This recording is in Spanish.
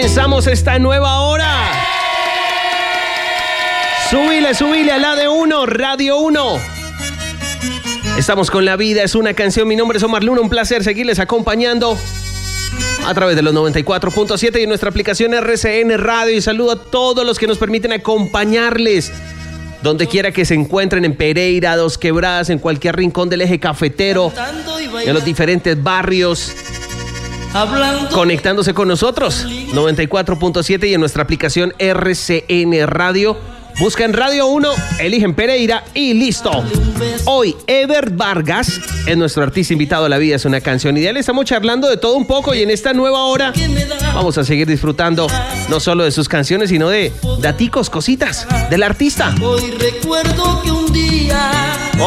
Comenzamos esta nueva hora. Subile a la de uno, Radio 1. Estamos con La Vida es una canción. Mi nombre es Omar Luna, un placer seguirles acompañando a través de los 94.7 y en nuestra aplicación RCN Radio. Y saludo a todos los que nos permiten acompañarles donde quiera que se encuentren, en Pereira, Dos Quebradas, en cualquier rincón del eje cafetero, en los diferentes barrios, conectándose con nosotros, 94.7 y en nuestra aplicación RCN Radio. Buscan Radio 1, eligen Pereira y listo. Hoy, Ever Vargas es nuestro artista invitado a La Vida es una canción. Y de él estamos charlando de todo un poco y en esta nueva hora vamos a seguir disfrutando no solo de sus canciones, sino de daticos, cositas del artista. Hoy recuerdo que un día